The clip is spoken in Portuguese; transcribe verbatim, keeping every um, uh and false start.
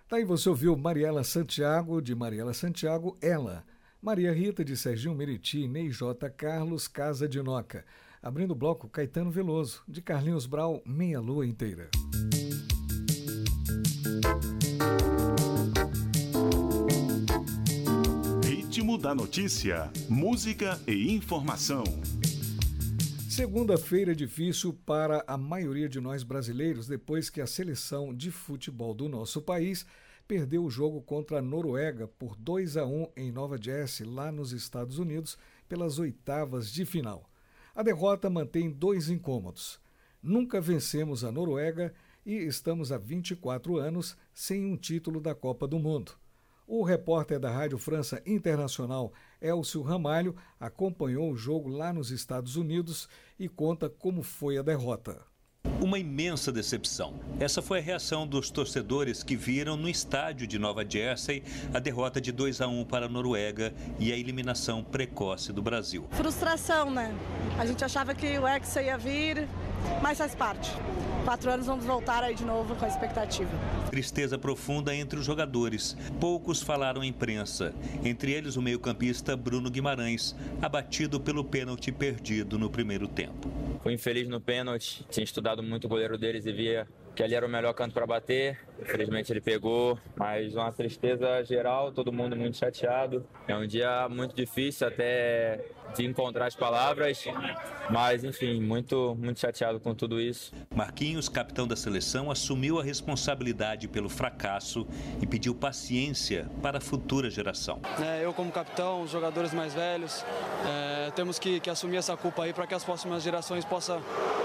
Daí você ouviu Mariela Santiago, de Mariela Santiago, Ela. Maria Rita, de Serginho Meriti, Ney J. Carlos, Casa de Noca. Abrindo o bloco, Caetano Veloso, de Carlinhos Brau, Meia Lua Inteira. Ritmo da notícia, música e informação. Segunda-feira difícil para a maioria de nós brasileiros, depois que a seleção de futebol do nosso país perdeu o jogo contra a Noruega por dois a um em Nova Jersey, lá nos Estados Unidos, pelas oitavas de final. A derrota mantém dois incômodos. Nunca vencemos a Noruega e estamos há vinte e quatro anos sem um título da Copa do Mundo. O repórter da Rádio França Internacional, Elcio Ramalho, acompanhou o jogo lá nos Estados Unidos e conta como foi a derrota. Uma imensa decepção. Essa foi a reação dos torcedores que viram no estádio de Nova Jersey a derrota de dois a um para a Noruega e a eliminação precoce do Brasil. Frustração, né? A gente achava que o Hexa ia vir, mas faz parte. Quatro anos vamos voltar aí de novo com a expectativa. Tristeza profunda entre os jogadores. Poucos falaram à imprensa. Entre eles o meio-campista Bruno Guimarães, abatido pelo pênalti perdido no primeiro tempo. Fui infeliz no pênalti, tinha estudado muito o goleiro deles e via que ali era o melhor canto para bater. Infelizmente ele pegou, mas uma tristeza geral, todo mundo muito chateado. É um dia muito difícil até de encontrar as palavras, mas enfim, muito, muito chateado com tudo isso. Marquinhos, capitão da seleção, assumiu a responsabilidade pelo fracasso e pediu paciência para a futura geração. É, eu como capitão, os jogadores mais velhos, é, temos que, que assumir essa culpa aí para que as próximas gerações possam